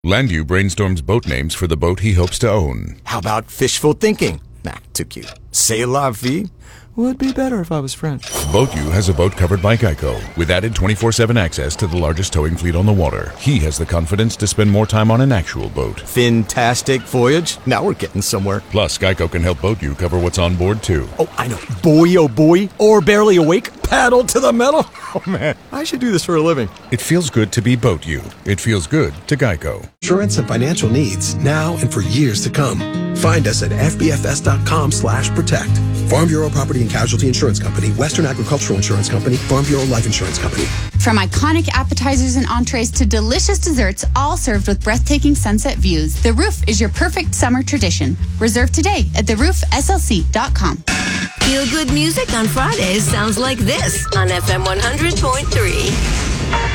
Landu brainstorms boat names for the boat he hopes to own. How about fishful thinking? Nah, too cute. C'est la vie? Would be better if I was French. BoatU has a boat covered by Geico, with added 24/7 access to the largest towing fleet on the water. He has the confidence to spend more time on an actual boat. Fantastic voyage. Now we're getting somewhere. Plus, Geico can help BoatU cover what's on board, too. Oh, I know. Boy, oh boy. Or barely awake. Paddle to the metal. Oh, man. I should do this for a living. It feels good to be BoatU. It feels good to Geico. Insurance and financial needs, now and for years to come. Find us at fbfs.com/protect. Farm Bureau Property and Casualty Insurance Company, Western Agricultural Insurance Company, Farm Bureau Life Insurance Company. From iconic appetizers and entrees to delicious desserts, all served with breathtaking sunset views, The Roof is your perfect summer tradition. Reserve today at theroofslc.com. Feel good music on Fridays sounds like this on FM 100.3.